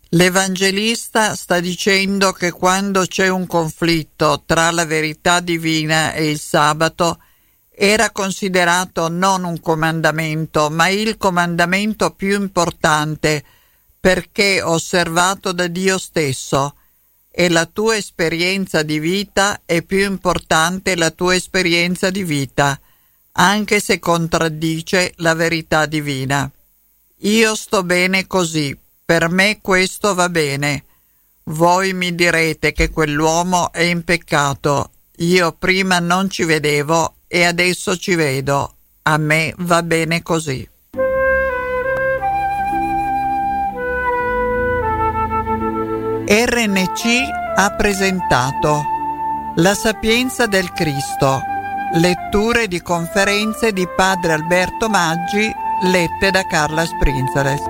L'Evangelista sta dicendo che quando c'è un conflitto tra la verità divina e il sabato, era considerato non un comandamento, ma il comandamento più importante, perché osservato da Dio stesso, e la tua esperienza di vita è più importante la tua esperienza di vita, anche se contraddice la verità divina. Io sto bene così, per me questo va bene. Voi mi direte che quell'uomo è in peccato. Io prima non ci vedevo e adesso ci vedo. A me va bene così. RNC ha presentato La sapienza del Cristo, letture di conferenze di Padre Alberto Maggi, lette da Carla Sprinzales.